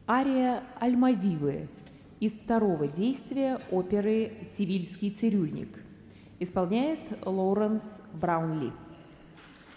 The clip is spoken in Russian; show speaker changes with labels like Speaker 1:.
Speaker 1: Ария Альмавивы из второго действия оперы «Севильский цирюльник». Исполняет Лоуренс Браунли.